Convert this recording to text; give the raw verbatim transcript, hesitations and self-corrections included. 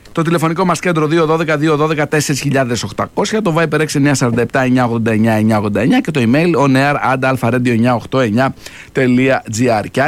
Το τηλεφωνικό μας κέντρο δύο ένα δύο δύο ένα δύο τέσσερα οκτώ μηδέν μηδέν, το Viber έξι εννιά τέσσερα επτά εννιά ογδόντα εννιά εννιά ογδόντα εννιά και το email oneair at alpha radio εννιά οκτώ εννιά τελεία gr.